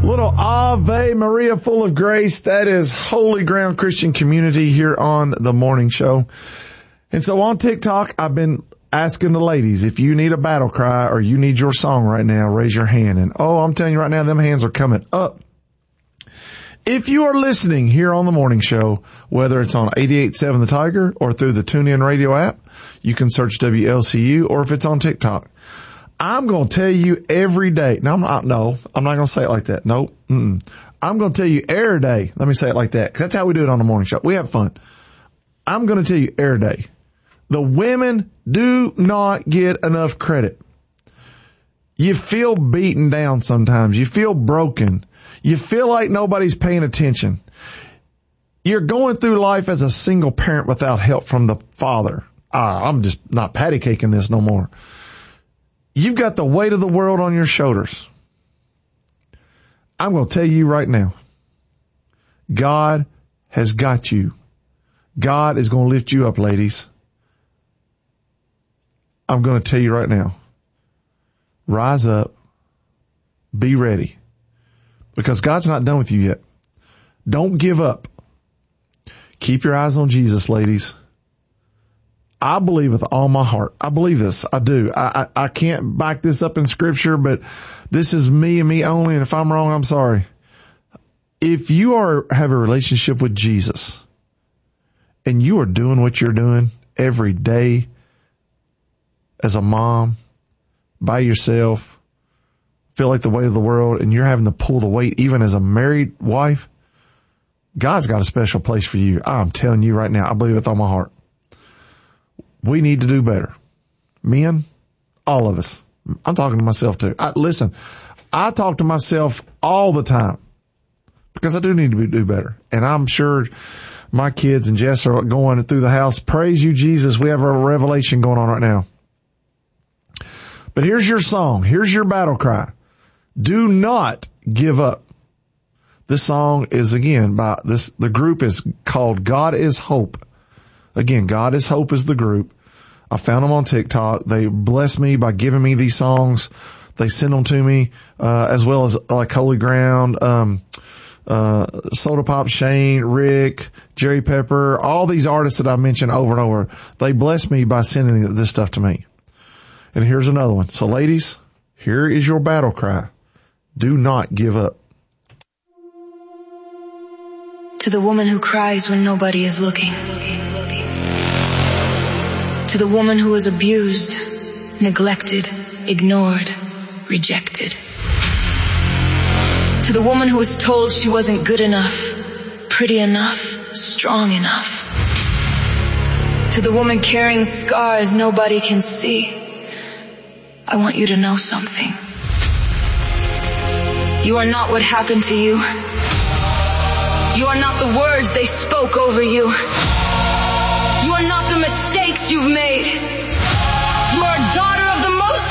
Little Ave Maria full of grace. That is Holy Ground Christian Community here on the morning show. And so on TikTok, I've been asking the ladies, if you need a battle cry or you need your song right now, raise your hand. And I'm telling you right now, them hands are coming up. If you are listening here on the morning show, whether it's on 88.7 The Tiger or through the TuneIn Radio app, you can search WLCU, or if it's on TikTok, I'm going to tell you every day. No, I'm not going to say it like that. Nope. I'm going to tell you every day. Let me say it like that, 'cause that's how we do it on the morning show. We have fun. I'm going to tell you every day. The women do not get enough credit. You feel beaten down sometimes. You feel broken. You feel like nobody's paying attention. You're going through life as a single parent without help from the father. I'm just not patty caking this no more. You've got the weight of the world on your shoulders. I'm going to tell you right now, God has got you. God is going to lift you up, ladies. I'm going to tell you right now, rise up, be ready, because God's not done with you yet. Don't give up. Keep your eyes on Jesus, ladies. I believe with all my heart. I believe this. I do. I can't back this up in scripture, but this is me and me only. And if I'm wrong, I'm sorry. If you have a relationship with Jesus and you are doing what you're doing every day as a mom, by yourself, feel like the weight of the world, and you're having to pull the weight even as a married wife, God's got a special place for you. I'm telling you right now, I believe with all my heart. We need to do better. Men, all of us. I'm talking to myself too. Listen, I talk to myself all the time because I do need to do better. And I'm sure my kids and Jess are going through the house. Praise you, Jesus. We have a revelation going on right now. But here's your song. Here's your battle cry. Do not give up. This song is again the group is called God is Hope. Again, God is Hope is the group. I found them on TikTok. They bless me by giving me these songs. They send them to me, as well as like Holy Ground, Soda Pop, Shane, Rick, Jerry Pepper, all these artists that I mentioned over and over. They bless me by sending this stuff to me. And here's another one. So ladies, here is your battle cry. Do not give up. To the woman who cries when nobody is looking. To the woman who was abused, neglected, ignored, rejected. To the woman who was told she wasn't good enough, pretty enough, strong enough. To the woman carrying scars nobody can see, I want you to know something. You are not what happened to you. You are not the words they spoke over you. You are not the mistakes you've made. You are a daughter of the Most